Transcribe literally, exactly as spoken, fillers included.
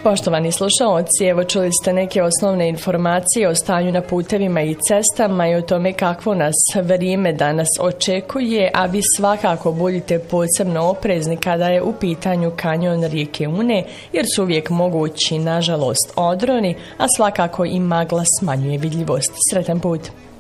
Poštovani slušalci, evo čuli ste neke osnovne informacije o stanju na putevima i cestama i o tome kakvo nas vrijeme danas očekuje, a vi svakako budite posebno oprezni kada je u pitanju kanjon rijeke Une, jer su uvijek mogući, nažalost, odroni, a svakako i magla smanjuje vidljivost. Sretan put!